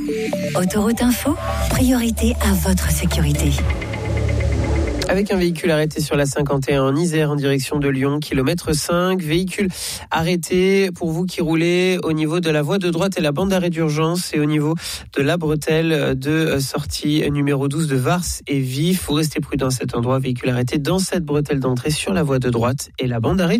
Autoroute Info, priorité à votre sécurité. Avec un véhicule arrêté sur la 51 en Isère en direction de Lyon, kilomètre 5. Véhicule arrêté pour vous qui roulez au niveau de la voie de droite et la bande d'arrêt d'urgence et au niveau de la bretelle de sortie numéro 12 de Vars et Vif. Vous restez prudent à cet endroit. Véhicule arrêté dans cette bretelle d'entrée sur la voie de droite et la bande d'arrêt